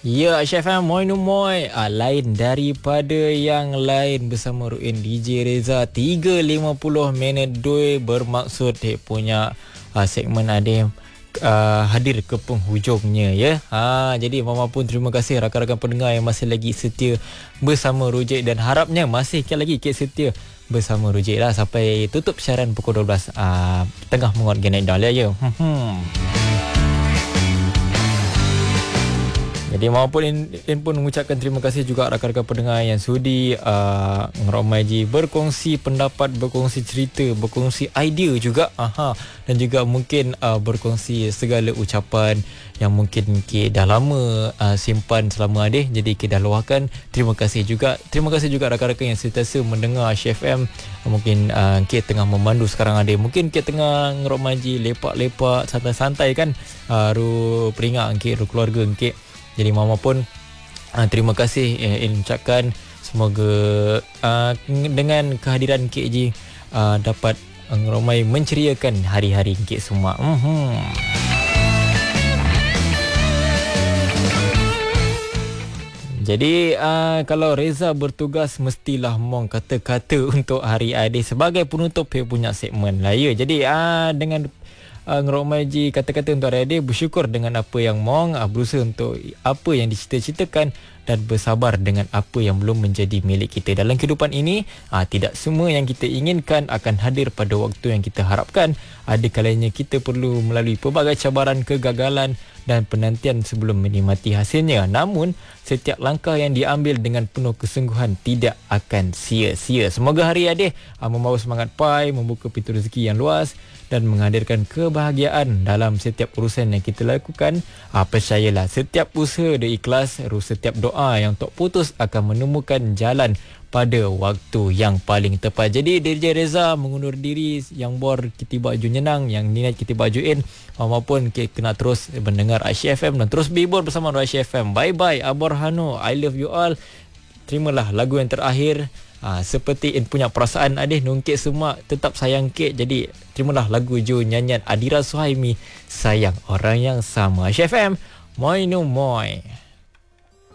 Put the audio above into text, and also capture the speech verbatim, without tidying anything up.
Ya, Aisyah F M, Moi no Moi. Ah, lain daripada yang lain bersama Ruin D J Reza. tiga lima puluh minit doi bermaksud dia punya ah, segmen ada Uh, hadir ke penghujungnya ya. Ha, jadi Mama pun terima kasih rakan-rakan pendengar yang masih lagi setia bersama Rujik, dan harapnya masih sikit lagi kek setia bersama Rujik lah sampai tutup siaran pukul dua belas uh, tengah menguat Genek Dal ya. Hmm. Jadi Mama pun in, in pun mengucapkan terima kasih juga rakan-rakan pendengar yang sudi uh, ngeromaji berkongsi pendapat, berkongsi cerita, berkongsi idea juga. Aha, dan juga mungkin uh, berkongsi segala ucapan yang mungkin K dah lama uh, simpan selama adeh, jadi K dah luahkan. Terima kasih juga. Terima kasih juga rakan-rakan yang sentiasa mendengar Aisyah F M. Mungkin uh, K tengah memandu sekarang adeh, mungkin K tengah ngeromaji lepak-lepak santai-santai kan. Uh, ru peringat K, ru keluarga K. Jadi Mama pun uh, terima kasih eh, in ucapkan semoga uh, dengan kehadiran K J uh, dapat uh, ramai menceriakan hari-hari K semua. Mm-hmm. Jadi uh, kalau Reza bertugas mestilah mong kata-kata untuk hari ini sebagai penutup dia punya segmen lah ya. Jadi uh, dengan Uh, ngeromaji kata-kata untuk hari ini, bersyukur dengan apa yang mong, uh, berusaha untuk apa yang dicita-citakan, dan bersabar dengan apa yang belum menjadi milik kita. Dalam kehidupan ini, uh, tidak semua yang kita inginkan akan hadir pada waktu yang kita harapkan. Ada kalanya kita perlu melalui pelbagai cabaran, kegagalan dan penantian sebelum menikmati hasilnya. Namun, setiap langkah yang diambil dengan penuh kesungguhan tidak akan sia-sia. Semoga hari ini uh, membawa semangat pai, membuka pintu rezeki yang luas dan menghadirkan kebahagiaan dalam setiap urusan yang kita lakukan. Ah, percayalah, setiap usaha dia ikhlas, setiap doa yang tak putus akan menemukan jalan pada waktu yang paling tepat. Jadi D J Reza mengundur diri, yang bor kita baju nyenang, yang niat kita bajuin. Mama pun kita kena terus mendengar Aisyah F M dan terus bibur bersama Aisyah F M. Bye bye Abor Hano, I love you all. Terimalah lagu yang terakhir. Ha, seperti in punya perasaan adeh nungkit semua tetap sayang kek. Jadi terimalah lagu Jo nyanyian Adira Suhaimi, Sayang Orang Yang Sama. Aisyah F M, Moi no Moi.